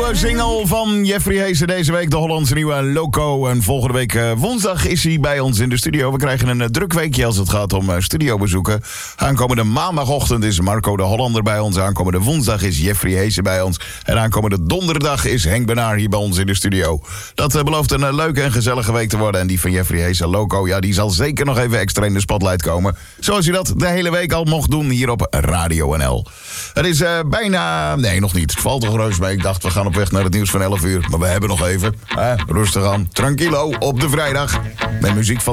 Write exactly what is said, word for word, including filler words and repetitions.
nieuwe single van Jeffrey Heesen deze week. De Hollandse nieuwe Loco. En volgende week uh, woensdag is hij bij ons in de studio. We krijgen een uh, druk weekje als het gaat om uh, studiobezoeken. Aankomende maandagochtend is Marco de Hollander bij ons. Aankomende woensdag is Jeffrey Heesen bij ons. En aankomende donderdag is Henk Benaar hier bij ons in de studio. Dat uh, belooft een uh, leuke en gezellige week te worden. En die van Jeffrey Heesen, Loco, ja, die zal zeker nog even extra in de spotlight komen. Zoals u dat de hele week al mocht doen hier op Radio N L. Het is uh, bijna... Nee, nog niet. Het valt toch reus mee. Ik dacht, we gaan op weg naar het nieuws van elf uur. Maar we hebben nog even. Eh, rustig aan. Tranquilo op de vrijdag. Met muziek van...